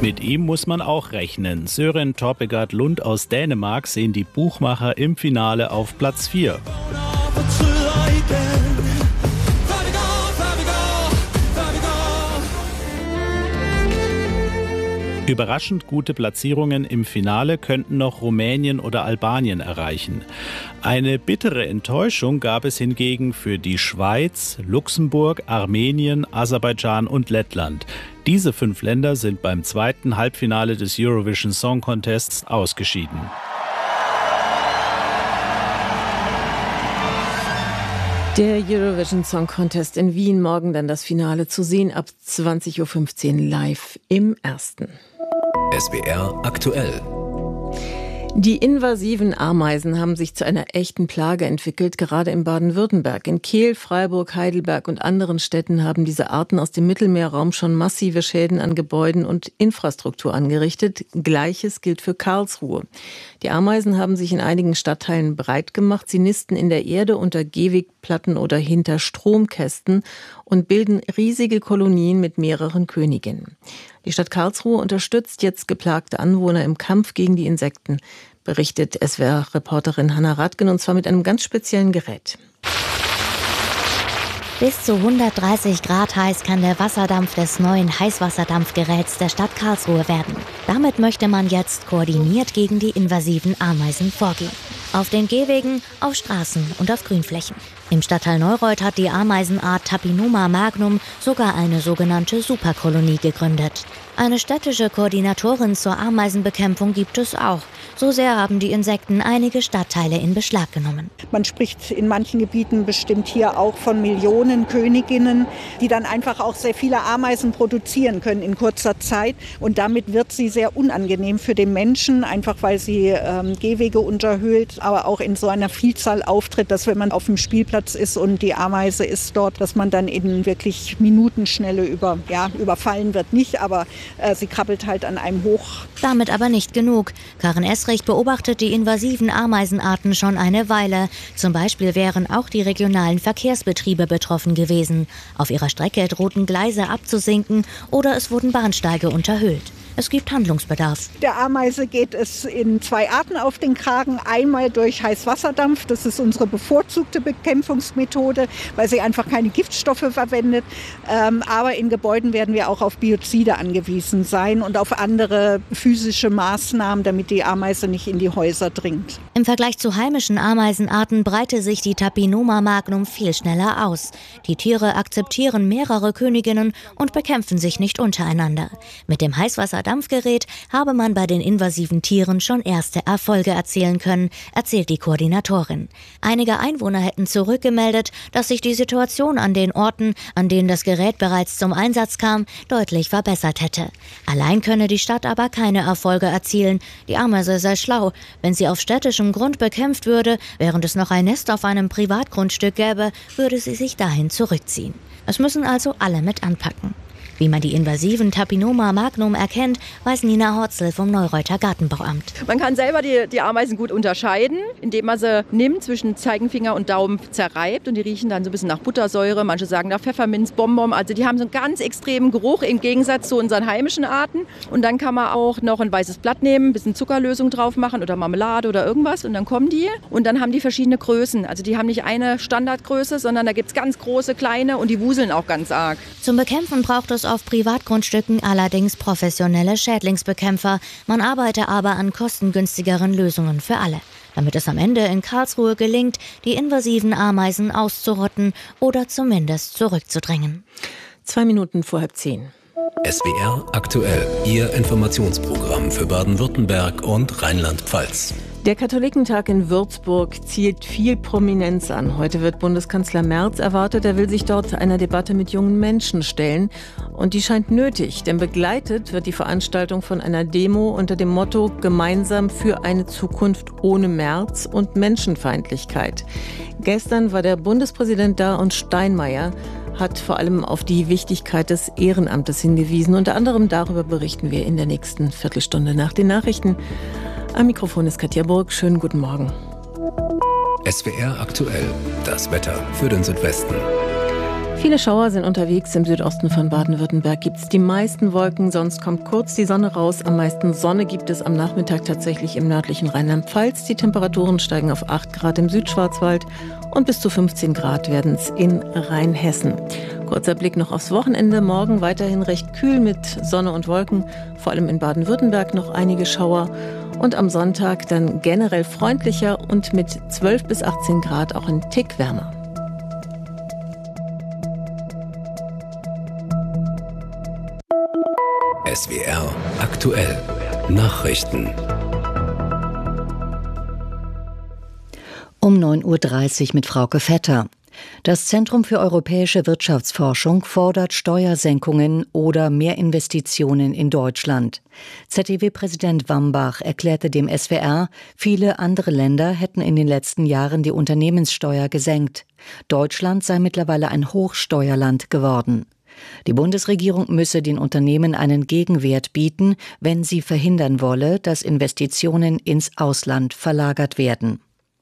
Mit ihm muss man auch rechnen. Søren Torpegaard Lund aus Dänemark sehen die Buchmacher im Finale auf Platz 4. Überraschend gute Platzierungen im Finale könnten noch Rumänien oder Albanien erreichen. Eine bittere Enttäuschung gab es hingegen für die Schweiz, Luxemburg, Armenien, Aserbaidschan und Lettland. Diese 5 Länder sind beim zweiten Halbfinale des Eurovision Song Contests ausgeschieden. Der Eurovision Song Contest in Wien, morgen dann das Finale zu sehen, ab 20.15 Uhr live im Ersten. SWR aktuell. Die invasiven Ameisen haben sich zu einer echten Plage entwickelt, gerade in Baden-Württemberg. In Kehl, Freiburg, Heidelberg und anderen Städten haben diese Arten aus dem Mittelmeerraum schon massive Schäden an Gebäuden und Infrastruktur angerichtet. Gleiches gilt für Karlsruhe. Die Ameisen haben sich in einigen Stadtteilen breit gemacht. Sie nisten in der Erde unter Gehwegplatten oder hinter Stromkästen und bilden riesige Kolonien mit mehreren Königinnen. Die Stadt Karlsruhe unterstützt jetzt geplagte Anwohner im Kampf gegen die Insekten, berichtet SWR-Reporterin Hanna Radgen, und zwar mit einem ganz speziellen Gerät. Bis zu 130 Grad heiß kann der Wasserdampf des neuen Heißwasserdampfgeräts der Stadt Karlsruhe werden. Damit möchte man jetzt koordiniert gegen die invasiven Ameisen vorgehen. Auf den Gehwegen, auf Straßen und auf Grünflächen. Im Stadtteil Neureuth hat die Ameisenart Tapinoma magnum sogar eine sogenannte Superkolonie gegründet. Eine städtische Koordinatorin zur Ameisenbekämpfung gibt es auch. So sehr haben die Insekten einige Stadtteile in Beschlag genommen. Man spricht in manchen Gebieten bestimmt hier auch von Millionen Königinnen, die dann einfach auch sehr viele Ameisen produzieren können in kurzer Zeit. Und damit wird sie sehr unangenehm für den Menschen, einfach weil sie Gehwege unterhöhlt, aber auch in so einer Vielzahl auftritt, dass wenn man auf dem Spielplatz ist und die Ameise ist dort, dass man dann in wirklich Minutenschnelle überfallen wird nicht, aber sie krabbelt halt an einem hoch. Damit aber nicht genug. Karin Esrich beobachtet die invasiven Ameisenarten schon eine Weile. Zum Beispiel wären auch die regionalen Verkehrsbetriebe betroffen gewesen. Auf ihrer Strecke drohten Gleise abzusinken oder es wurden Bahnsteige unterhöhlt. Es gibt Handlungsbedarf. Der Ameise geht es in 2 Arten auf den Kragen. Einmal durch Heißwasserdampf. Das ist unsere bevorzugte Bekämpfungsmethode, weil sie einfach keine Giftstoffe verwendet. Aber in Gebäuden werden wir auch auf Biozide angewiesen sein und auf andere physische Maßnahmen, damit die Ameise nicht in die Häuser dringt. Im Vergleich zu heimischen Ameisenarten breite sich die Tapinoma magnum viel schneller aus. Die Tiere akzeptieren mehrere Königinnen und bekämpfen sich nicht untereinander. Mit dem Heißwasserdampfgerät habe man bei den invasiven Tieren schon erste Erfolge erzielen können, erzählt die Koordinatorin. Einige Einwohner hätten zurückgemeldet, dass sich die Situation an den Orten, an denen das Gerät bereits zum Einsatz kam, deutlich verbessert hätte. Allein könne die Stadt aber keine Erfolge erzielen. Die Ameise sei schlau. Wenn sie auf städtischem Grund bekämpft würde, während es noch ein Nest auf einem Privatgrundstück gäbe, würde sie sich dahin zurückziehen. Es müssen also alle mit anpacken. Wie man die invasiven Tapinoma magnum erkennt, weiß Nina Horzel vom Neureuther Gartenbauamt. Man kann selber die Ameisen gut unterscheiden, indem man sie nimmt, zwischen Zeigefinger und Daumen zerreibt, und die riechen dann so ein bisschen nach Buttersäure. Manche sagen nach Pfefferminz, Bonbon. Also die haben so einen ganz extremen Geruch im Gegensatz zu unseren heimischen Arten. Und dann kann man auch noch ein weißes Blatt nehmen, ein bisschen Zuckerlösung drauf machen oder Marmelade oder irgendwas, und dann kommen die. Und dann haben die verschiedene Größen. Also die haben nicht eine Standardgröße, sondern da gibt es ganz große, kleine, und die wuseln auch ganz arg. Zum Bekämpfen braucht es auf Privatgrundstücken allerdings professionelle Schädlingsbekämpfer. Man arbeite aber an kostengünstigeren Lösungen für alle, damit es am Ende in Karlsruhe gelingt, die invasiven Ameisen auszurotten oder zumindest zurückzudrängen. 2 Minuten vor 9:30. SWR aktuell, Ihr Informationsprogramm für Baden-Württemberg und Rheinland-Pfalz. Der Katholikentag in Würzburg zielt viel Prominenz an. Heute wird Bundeskanzler Merz erwartet. Er will sich dort einer Debatte mit jungen Menschen stellen. Und die scheint nötig, denn begleitet wird die Veranstaltung von einer Demo unter dem Motto Gemeinsam für eine Zukunft ohne Merz und Menschenfeindlichkeit. Gestern war der Bundespräsident da und Steinmeier hat vor allem auf die Wichtigkeit des Ehrenamtes hingewiesen. Unter anderem darüber berichten wir in der nächsten Viertelstunde nach den Nachrichten. Am Mikrofon ist Katja Burg. Schönen guten Morgen. SWR aktuell, das Wetter für den Südwesten. Viele Schauer sind unterwegs. Im Südosten von Baden-Württemberg gibt es die meisten Wolken, sonst kommt kurz die Sonne raus. Am meisten Sonne gibt es am Nachmittag tatsächlich im nördlichen Rheinland-Pfalz. Die Temperaturen steigen auf 8 Grad im Südschwarzwald und bis zu 15 Grad werden es in Rheinhessen. Kurzer Blick noch aufs Wochenende. Morgen weiterhin recht kühl mit Sonne und Wolken, vor allem in Baden-Württemberg noch einige Schauer. Und am Sonntag dann generell freundlicher und mit 12 bis 18 Grad auch ein Tick wärmer. SWR aktuell Nachrichten. Um 9:30 Uhr mit Frauke Vetter. Das Zentrum für europäische Wirtschaftsforschung fordert Steuersenkungen oder mehr Investitionen in Deutschland. ZDW-Präsident Wambach erklärte dem SWR, viele andere Länder hätten in den letzten Jahren die Unternehmenssteuer gesenkt. Deutschland sei mittlerweile ein Hochsteuerland geworden. Die Bundesregierung müsse den Unternehmen einen Gegenwert bieten, wenn sie verhindern wolle, dass Investitionen ins Ausland verlagert werden.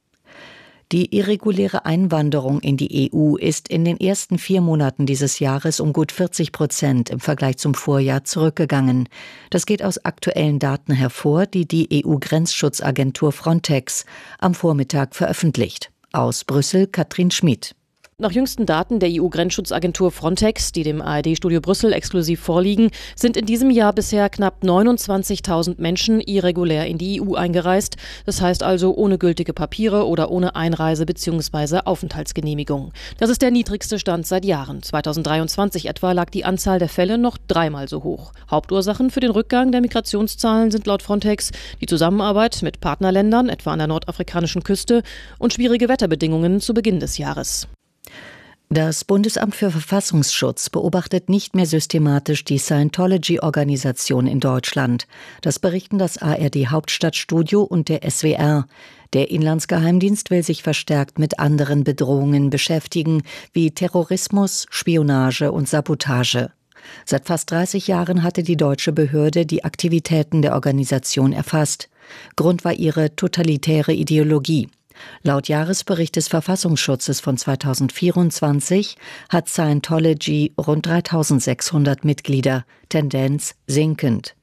Die irreguläre Einwanderung in die EU ist in den ersten 4 Monaten dieses Jahres um gut 40% im Vergleich zum Vorjahr zurückgegangen. Das geht aus aktuellen Daten hervor, die die EU-Grenzschutzagentur Frontex am Vormittag veröffentlicht. Aus Brüssel Katrin Schmid. Nach jüngsten Daten der EU-Grenzschutzagentur Frontex, die dem ARD-Studio Brüssel exklusiv vorliegen, sind in diesem Jahr bisher knapp 29.000 Menschen irregulär in die EU eingereist. Das heißt also ohne gültige Papiere oder ohne Einreise- bzw. Aufenthaltsgenehmigung. Das ist der niedrigste Stand seit Jahren. 2023 etwa lag die Anzahl der Fälle noch 3-mal so hoch. Hauptursachen für den Rückgang der Migrationszahlen sind laut Frontex die Zusammenarbeit mit Partnerländern, etwa an der nordafrikanischen Küste, und schwierige Wetterbedingungen zu Beginn des Jahres. Das Bundesamt für Verfassungsschutz beobachtet nicht mehr systematisch die Scientology-Organisation in Deutschland. Das berichten das ARD-Hauptstadtstudio und der SWR. Der Inlandsgeheimdienst will sich verstärkt mit anderen Bedrohungen beschäftigen, wie Terrorismus, Spionage und Sabotage. Seit fast 30 Jahren hatte die deutsche Behörde die Aktivitäten der Organisation erfasst. Grund war ihre totalitäre Ideologie. Laut Jahresbericht des Verfassungsschutzes von 2024 hat Scientology rund 3.600 Mitglieder, Tendenz sinkend.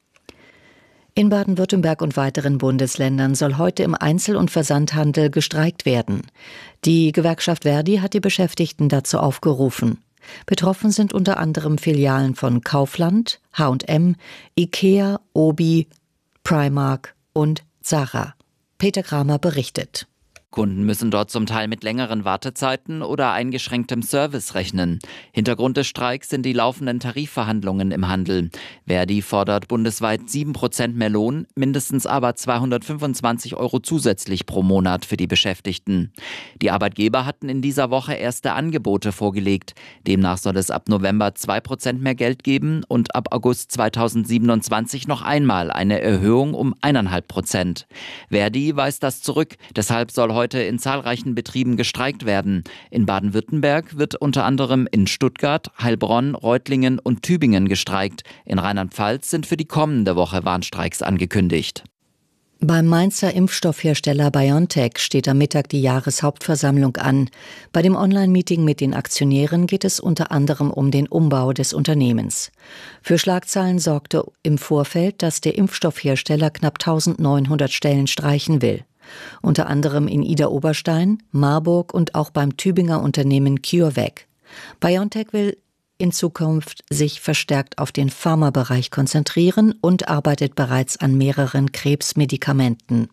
In Baden-Württemberg und weiteren Bundesländern soll heute im Einzel- und Versandhandel gestreikt werden. Die Gewerkschaft Verdi hat die Beschäftigten dazu aufgerufen. Betroffen sind unter anderem Filialen von Kaufland, H&M, Ikea, Obi, Primark und Zara. Peter Kramer berichtet. Kunden müssen dort zum Teil mit längeren Wartezeiten oder eingeschränktem Service rechnen. Hintergrund des Streiks sind die laufenden Tarifverhandlungen im Handel. Verdi fordert bundesweit 7% mehr Lohn, mindestens aber 225 € zusätzlich pro Monat für die Beschäftigten. Die Arbeitgeber hatten in dieser Woche erste Angebote vorgelegt. Demnach soll es ab November 2% mehr Geld geben und ab August 2027 noch einmal eine Erhöhung um 1,5%. Verdi weist das zurück, deshalb soll heute in zahlreichen Betrieben gestreikt werden. In Baden-Württemberg wird unter anderem in Stuttgart, Heilbronn, Reutlingen und Tübingen gestreikt. In Rheinland-Pfalz sind für die kommende Woche Warnstreiks angekündigt. Beim Mainzer Impfstoffhersteller BioNTech steht am Mittag die Jahreshauptversammlung an. Bei dem Online-Meeting mit den Aktionären geht es unter anderem um den Umbau des Unternehmens. Für Schlagzeilen sorgte im Vorfeld, dass der Impfstoffhersteller knapp 1.900 Stellen streichen will. Unter anderem in Idar-Oberstein, Marburg und auch beim Tübinger Unternehmen CureVac. BioNTech will in Zukunft sich verstärkt auf den Pharmabereich konzentrieren und arbeitet bereits an mehreren Krebsmedikamenten.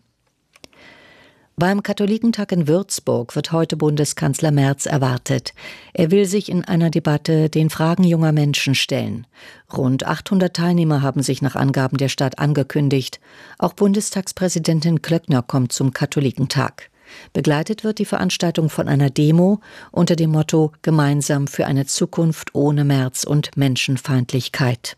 Beim Katholikentag in Würzburg wird heute Bundeskanzler Merz erwartet. Er will sich in einer Debatte den Fragen junger Menschen stellen. Rund 800 Teilnehmer haben sich nach Angaben der Stadt angekündigt. Auch Bundestagspräsidentin Klöckner kommt zum Katholikentag. Begleitet wird die Veranstaltung von einer Demo unter dem Motto »Gemeinsam für eine Zukunft ohne Merz und Menschenfeindlichkeit«.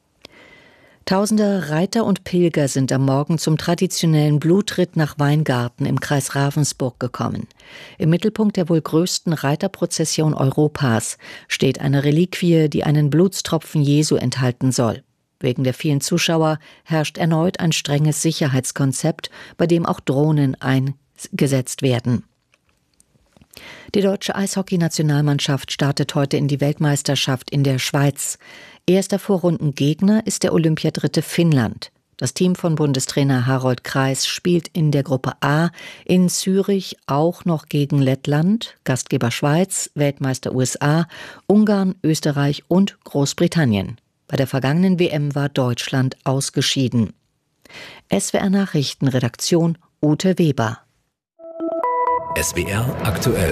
Tausende Reiter und Pilger sind am Morgen zum traditionellen Blutritt nach Weingarten im Kreis Ravensburg gekommen. Im Mittelpunkt der wohl größten Reiterprozession Europas steht eine Reliquie, die einen Blutstropfen Jesu enthalten soll. Wegen der vielen Zuschauer herrscht erneut ein strenges Sicherheitskonzept, bei dem auch Drohnen eingesetzt werden. Die deutsche Eishockey-Nationalmannschaft startet heute in die Weltmeisterschaft in der Schweiz. Erster Vorrundengegner ist der Olympiadritte Finnland. Das Team von Bundestrainer Harold Kreis spielt in der Gruppe A in Zürich auch noch gegen Lettland, Gastgeber Schweiz, Weltmeister USA, Ungarn, Österreich und Großbritannien. Bei der vergangenen WM war Deutschland ausgeschieden. SWR Nachrichtenredaktion Ute Weber. SWR aktuell.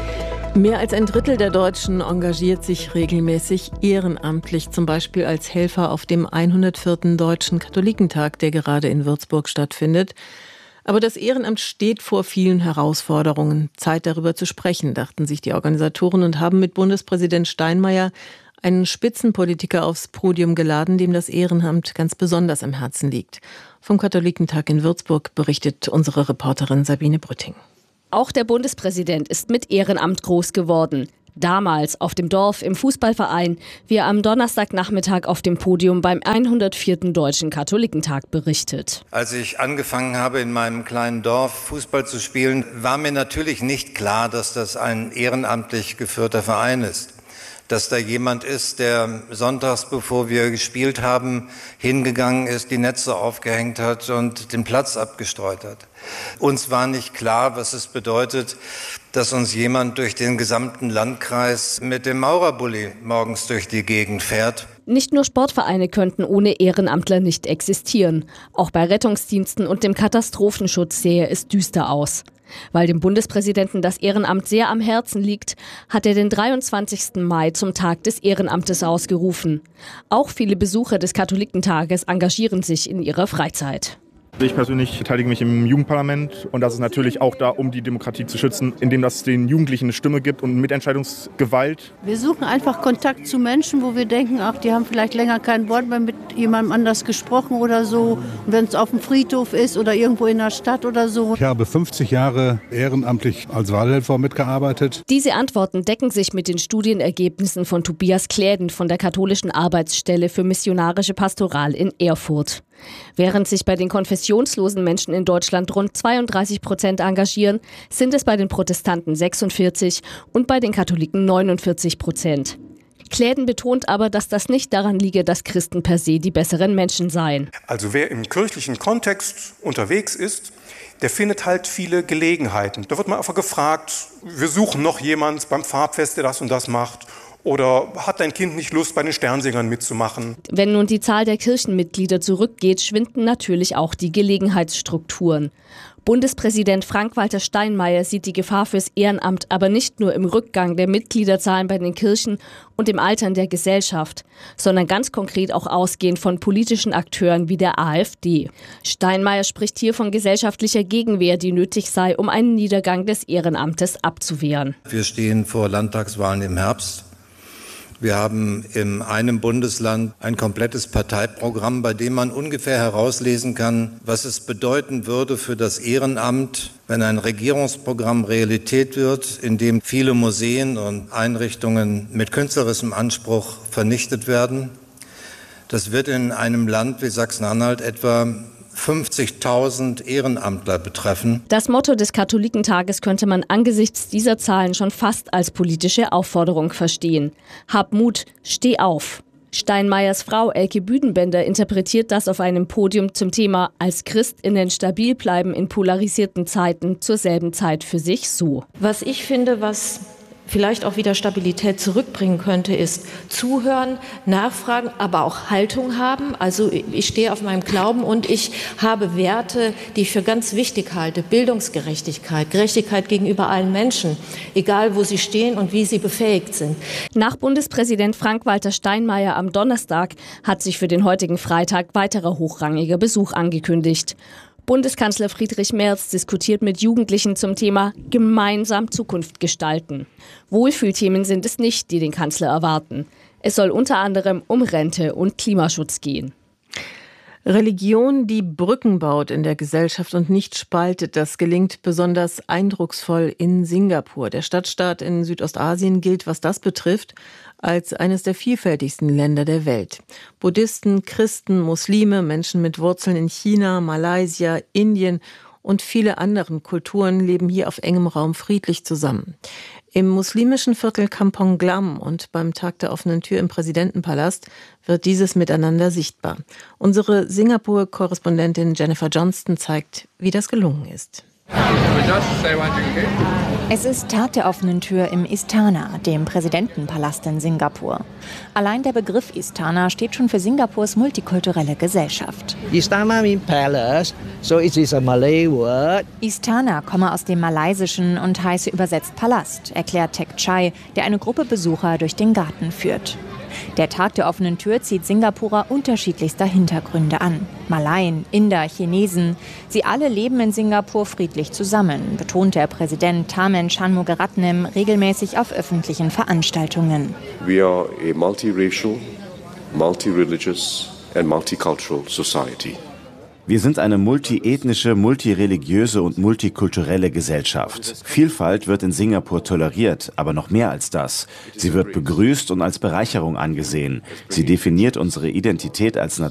Mehr als ein Drittel der Deutschen engagiert sich regelmäßig ehrenamtlich, zum Beispiel als Helfer auf dem 104. Deutschen Katholikentag, der gerade in Würzburg stattfindet. Aber das Ehrenamt steht vor vielen Herausforderungen. Zeit, darüber zu sprechen, dachten sich die Organisatoren und haben mit Bundespräsident Steinmeier einen Spitzenpolitiker aufs Podium geladen, dem das Ehrenamt ganz besonders am Herzen liegt. Vom Katholikentag in Würzburg berichtet unsere Reporterin Sabine Brütting. Auch der Bundespräsident ist mit Ehrenamt groß geworden. Damals auf dem Dorf im Fußballverein, wie er am Donnerstagnachmittag auf dem Podium beim 104. Deutschen Katholikentag berichtet. Als ich angefangen habe, in meinem kleinen Dorf Fußball zu spielen, war mir natürlich nicht klar, dass das ein ehrenamtlich geführter Verein ist. Dass da jemand ist, der sonntags, bevor wir gespielt haben, hingegangen ist, die Netze aufgehängt hat und den Platz abgestreut hat. Uns war nicht klar, was es bedeutet, dass uns jemand durch den gesamten Landkreis mit dem Maurerbully morgens durch die Gegend fährt. Nicht nur Sportvereine könnten ohne Ehrenamtler nicht existieren. Auch bei Rettungsdiensten und dem Katastrophenschutz sähe es düster aus. Weil dem Bundespräsidenten das Ehrenamt sehr am Herzen liegt, hat er den 23. Mai zum Tag des Ehrenamtes ausgerufen. Auch viele Besucher des Katholikentages engagieren sich in ihrer Freizeit. Ich persönlich beteilige mich im Jugendparlament und das ist natürlich auch da, um die Demokratie zu schützen, indem das den Jugendlichen eine Stimme gibt und Mitentscheidungsgewalt. Wir suchen einfach Kontakt zu Menschen, wo wir denken, ach, die haben vielleicht länger kein Wort mehr mit jemandem anders gesprochen oder so. Und wenn es auf dem Friedhof ist oder irgendwo in der Stadt oder so. Ich habe 50 Jahre ehrenamtlich als Wahlhelfer mitgearbeitet. Diese Antworten decken sich mit den Studienergebnissen von Tobias Kläden von der Katholischen Arbeitsstelle für missionarische Pastoral in Erfurt. Während sich bei den konfessionslosen Menschen in Deutschland rund 32% engagieren, sind es bei den Protestanten 46% und bei den Katholiken 49%. Kläden betont aber, dass das nicht daran liege, dass Christen per se die besseren Menschen seien. Also wer im kirchlichen Kontext unterwegs ist, der findet halt viele Gelegenheiten. Da wird man einfach gefragt, wir suchen noch jemanden beim Farbfest, der das und das macht. Oder hat dein Kind nicht Lust, bei den Sternsingern mitzumachen? Wenn nun die Zahl der Kirchenmitglieder zurückgeht, schwinden natürlich auch die Gelegenheitsstrukturen. Bundespräsident Frank-Walter Steinmeier sieht die Gefahr fürs Ehrenamt aber nicht nur im Rückgang der Mitgliederzahlen bei den Kirchen und im Altern der Gesellschaft, sondern ganz konkret auch ausgehend von politischen Akteuren wie der AfD. Steinmeier spricht hier von gesellschaftlicher Gegenwehr, die nötig sei, um einen Niedergang des Ehrenamtes abzuwehren. Wir stehen vor Landtagswahlen im Herbst. Wir haben in einem Bundesland ein komplettes Parteiprogramm, bei dem man ungefähr herauslesen kann, was es bedeuten würde für das Ehrenamt, wenn ein Regierungsprogramm Realität wird, in dem viele Museen und Einrichtungen mit künstlerischem Anspruch vernichtet werden. Das wird in einem Land wie Sachsen-Anhalt etwa 50.000 Ehrenamtler betreffen. Das Motto des Katholikentages könnte man angesichts dieser Zahlen schon fast als politische Aufforderung verstehen. Hab Mut, steh auf. Steinmeiers Frau Elke Büdenbender interpretiert das auf einem Podium zum Thema „Als Christinnen stabil bleiben in polarisierten Zeiten" zur selben Zeit für sich so. Was ich finde, was vielleicht auch wieder Stabilität zurückbringen könnte, ist zuhören, nachfragen, aber auch Haltung haben. Also ich stehe auf meinem Glauben und ich habe Werte, die ich für ganz wichtig halte. Bildungsgerechtigkeit, Gerechtigkeit gegenüber allen Menschen, egal wo sie stehen und wie sie befähigt sind. Nach Bundespräsident Frank-Walter Steinmeier am Donnerstag hat sich für den heutigen Freitag weiterer hochrangiger Besuch angekündigt. Bundeskanzler Friedrich Merz diskutiert mit Jugendlichen zum Thema gemeinsam Zukunft gestalten. Wohlfühlthemen sind es nicht, die den Kanzler erwarten. Es soll unter anderem um Rente und Klimaschutz gehen. Religion, die Brücken baut in der Gesellschaft und nicht spaltet, das gelingt besonders eindrucksvoll in Singapur. Der Stadtstaat in Südostasien gilt, was das betrifft, als eines der vielfältigsten Länder der Welt. Buddhisten, Christen, Muslime, Menschen mit Wurzeln in China, Malaysia, Indien und viele andere Kulturen leben hier auf engem Raum friedlich zusammen. Im muslimischen Viertel Kampong Glam und beim Tag der offenen Tür im Präsidentenpalast wird dieses Miteinander sichtbar. Unsere Singapur-Korrespondentin Jennifer Johnston zeigt, wie das gelungen ist. Es ist Tag der offenen Tür im Istana, dem Präsidentenpalast in Singapur. Allein der Begriff Istana steht schon für Singapurs multikulturelle Gesellschaft. Istana means palace, so it is a Malay word. Istana komme aus dem Malaysischen und heiße übersetzt Palast, erklärt Tek Chai, der eine Gruppe Besucher durch den Garten führt. Der Tag der offenen Tür zieht Singapurer unterschiedlichster Hintergründe an. Malaien, Inder, Chinesen. Sie alle leben in Singapur friedlich zusammen, betont der Präsident Tharman Shanmugaratnam regelmäßig auf öffentlichen Veranstaltungen. We are a multiracial, multireligious and multicultural society. Wir sind eine multiethnische, multireligiöse und multikulturelle Gesellschaft. Vielfalt wird in Singapur toleriert, aber noch mehr als das. Sie wird begrüßt und als Bereicherung angesehen. Sie definiert unsere Identität als